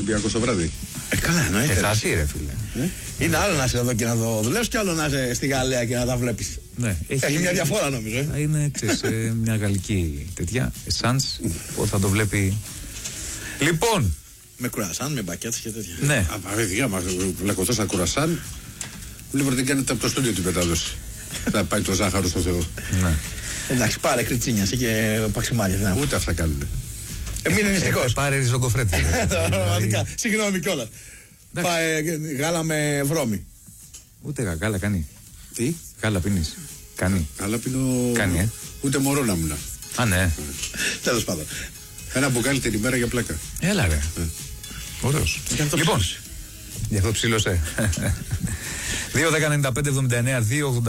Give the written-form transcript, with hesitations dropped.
Ολυμπιακός το βράδυ. Καλά, εννοείται. Θα ζει, ρε φίλε. Είναι άλλο να είσαι εδώ και να το δουλεύεις και άλλο να είσαι στη Γαλλία και να τα βλέπεις. Ναι, έχει μια διαφορά νομίζω. Είναι μια γαλλική τέτοια. Εσάνς, που θα το βλέπει. Λοιπόν. Με κουρασάν, με μπακέτες και τέτοια. Ναι. Παιδιά, μα βλέπω τόσα κουρασάν. Βλέπω ότι κάνετε από το στούντιο την μετάδοση. Θα πάει το ζάχαρο στο Θεό. Ναι. Εντάξει, πάρε κριτσίνιας και παξιμάλια. Ούτε αυτά κάνουν. Μην είναι νηστικός. Πάρε ριζογκοφρέτη. Συγγνώμη κιόλας. Πάει γάλα με βρώμη. Ούτε γάλα κάνει. Τι? Γάλα πίνεις. Κάνει. Γάλα πίνω. Κάνει, Ούτε μωρό να ήμουν. Α, ναι. Τέλος πάντων. Ένα μπουκάλι την ημέρα για πλάκα. Έλα ρε. Ωραίος. Λοιπόν, γι' αυτό ψήλωσε. 2-10-95-79-2-80